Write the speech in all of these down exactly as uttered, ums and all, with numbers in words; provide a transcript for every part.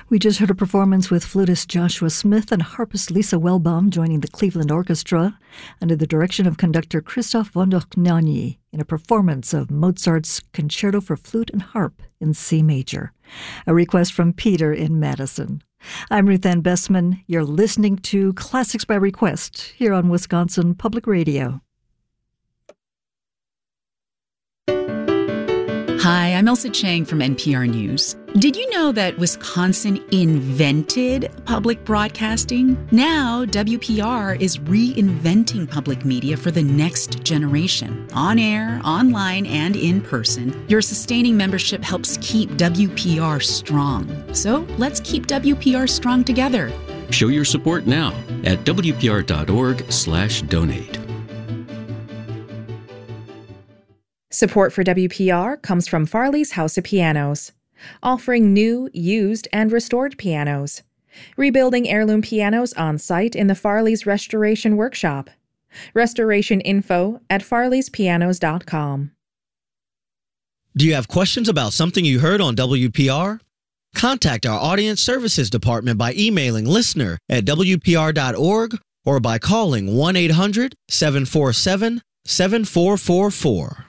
We just heard a performance with flutist Joshua Smith and harpist Lisa Wellbaum joining the Cleveland Orchestra under the direction of conductor Christoph von Dohnanyi in a performance of Mozart's Concerto for Flute and Harp in C major. A request from Peter in Madison. I'm Ruth Ann Bessman. You're listening to Classics by Request here on Wisconsin Public Radio. Hi, I'm Elsa Chang from N P R News. Did you know that Wisconsin invented public broadcasting? Now, W P R is reinventing public media for the next generation. On air, online, and in person, your sustaining membership helps keep W P R strong. So let's keep W P R strong together. Show your support now at W P R dot org slash donate. Support for W P R comes from Farley's House of Pianos, offering new, used, and restored pianos. Rebuilding heirloom pianos on site in the Farley's Restoration Workshop. Restoration info at farleys pianos dot com. Do you have questions about something you heard on W P R? Contact our Audience Services Department by emailing listener at W P R dot org or by calling one eight hundred seven four seven seven four four four.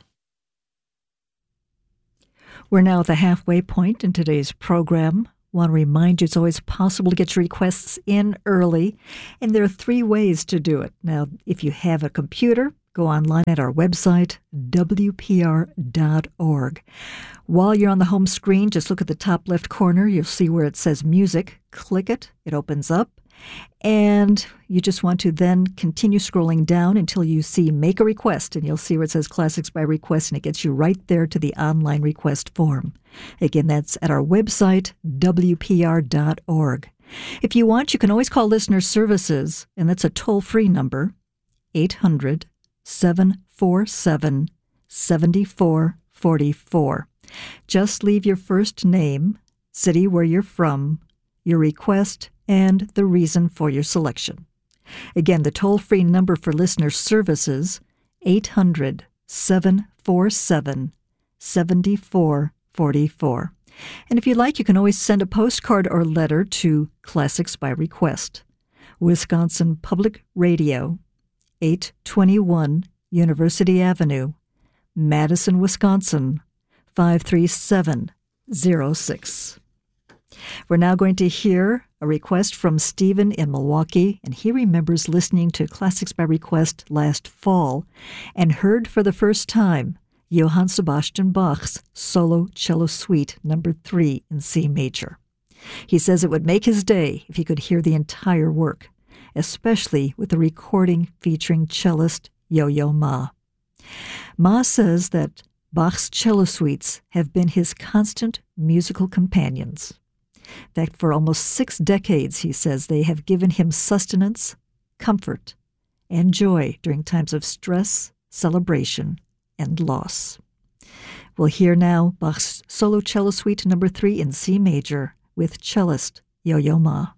We're now at the halfway point in today's program. I want to remind you it's always possible to get your requests in early, and there are three ways to do it. Now, if you have a computer, go online at our website, W P R dot org. While you're on the home screen, just look at the top left corner. You'll see where it says Music. Click it. It opens up. And you just want to then continue scrolling down until you see Make a Request, and you'll see where it says Classics by Request, and it gets you right there to the online request form. Again, that's at our website, W P R dot org. If you want, you can always call Listener Services, and that's a toll-free number, eight hundred seven four seven seven four four four. Just leave your first name, city where you're from, your request, and the reason for your selection. Again, the toll-free number for Listener Services, eight hundred seven four seven seven four four four. And if you like, you can always send a postcard or letter to Classics by Request, Wisconsin Public Radio, eight twenty-one University Avenue, Madison, Wisconsin, five three seven zero six. We're now going to hear a request from Stephen in Milwaukee, and he remembers listening to Classics by Request last fall and heard for the first time Johann Sebastian Bach's Solo Cello Suite number three in C major. He says it would make his day if he could hear the entire work, especially with the recording featuring cellist Yo-Yo Ma. Ma says that Bach's cello suites have been his constant musical companions. In fact, for almost six decades, he says, they have given him sustenance, comfort, and joy during times of stress, celebration, and loss. We'll hear now Bach's Solo Cello Suite number three in C major with cellist Yo-Yo Ma.